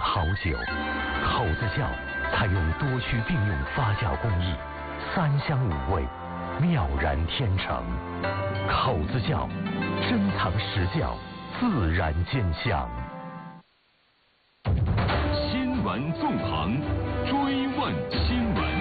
好酒，口子窖采用多区并用发酵工艺，3香5味，妙然天成。口子窖，珍藏实窖，自然见香。 新闻纵横，追问新闻。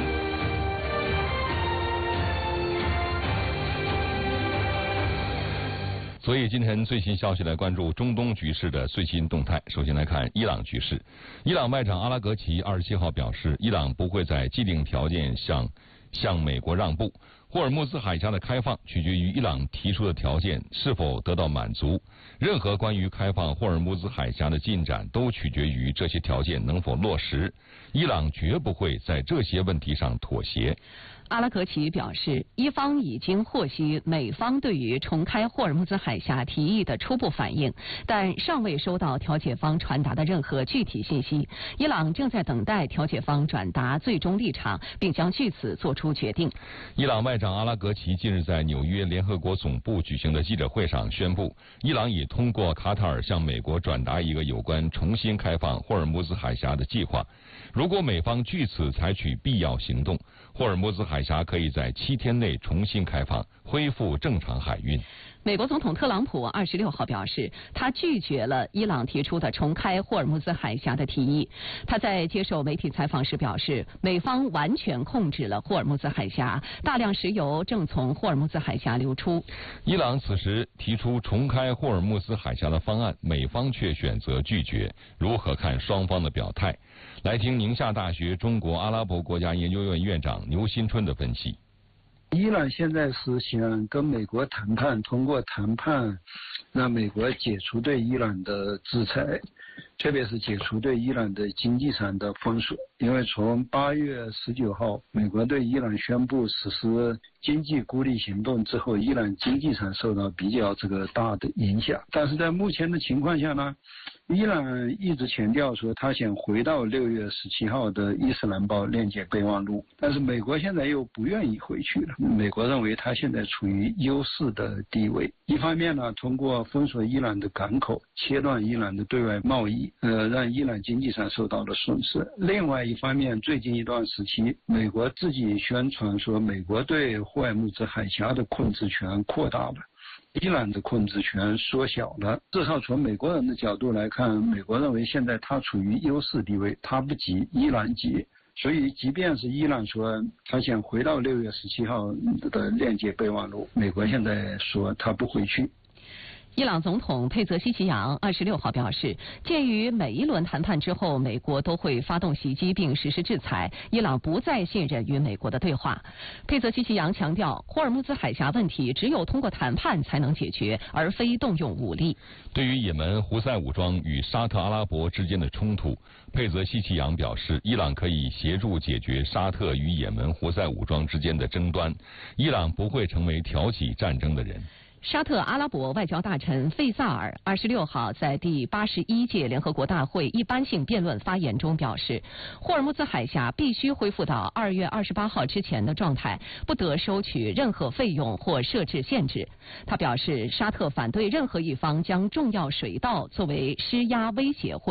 所以今天最新消息来关注中东局势的最新动态。首先来看伊朗局势，伊朗外长阿拉格齐27号表示，伊朗不会在既定条件向美国让步。霍尔木兹海峡的开放取决于伊朗提出的条件是否得到满足。任何关于开放霍尔木兹海峡的进展都取决于这些条件能否落实。伊朗绝不会在这些问题上妥协。 阿拉格齐表示，伊方已经获悉美方对于重开霍尔木兹海峡提议的初步反应，但尚未收到调解方传达的任何具体信息。伊朗正在等待调解方转达最终立场，并将据此作出决定。 伊朗外长阿拉格齐近日在纽约联合国总部举行的记者会上宣布，伊朗已通过卡塔尔向美国转达一个有关重新开放霍尔木兹海峡的计划。如果美方据此采取必要行动，霍尔木兹海峡可以在7天内重新开放，恢复正常海运。 美国总统特朗普26号表示，他拒绝了伊朗提出的重开霍尔木兹海峡的提议。他在接受媒体采访时表示，美方完全控制了霍尔木兹海峡，大量石油正从霍尔木兹海峡流出。 伊朗此时提出重开霍尔木兹海峡的方案，美方却选择拒绝。如何看双方的表态？来听宁夏大学中国阿拉伯国家研究院院长牛新春的分析。 伊朗现在是想跟美国谈判，通过谈判让美国解除对伊朗的制裁，特别是解除对伊朗的经济上的封锁。因为从8月19号美国对伊朗宣布实施经济孤立行动之后，伊朗经济上受到比较大的影响。但是在目前的情况下呢，伊朗一直强调说他想回到6月17号的伊斯兰堡链接备忘录，但是美国现在又不愿意回去了。美国认为他现在处于优势的地位，一方面呢，通过封锁伊朗的港口，切断伊朗的对外贸易，让伊朗经济上受到了损失。另外一方面，最近一段时期，美国自己宣传说美国对霍尔木兹海峡的控制权扩大了，伊朗的控制权缩小了。至少从美国人的角度来看，美国认为现在他处于优势地位，他不急，伊朗急。所以即便是伊朗说他想回到6月17号的链接备忘录，美国现在说他不回去。 伊朗总统佩泽希奇扬26号表示，鉴于每一轮谈判之后美国都会发动袭击并实施制裁，伊朗不再信任与美国的对话。佩泽希奇扬强调，霍尔木兹海峡问题只有通过谈判才能解决，而非动用武力。 对于也门胡塞武装与沙特阿拉伯之间的冲突，佩泽希奇扬表示，伊朗可以协助解决沙特与也门胡塞武装之间的争端，伊朗不会成为挑起战争的人。 沙特阿拉伯外交大臣费萨尔26号在第81届联合国大会一般性辩论发言中表示，霍尔木兹海峡必须恢复到2月28号之前的状态，不得收取任何费用或设置限制。他表示，沙特反对任何一方将重要水道作为施压威胁或